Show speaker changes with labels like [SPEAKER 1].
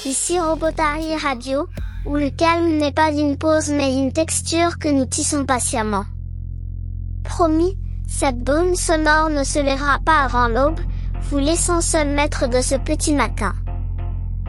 [SPEAKER 1] Ici Robotari Radio, où le calme n'est pas une pause mais une texture que nous tissons patiemment. Promis, cette brume sonore ne se lèvera pas avant l'aube, vous laissant seul maître de ce petit matin.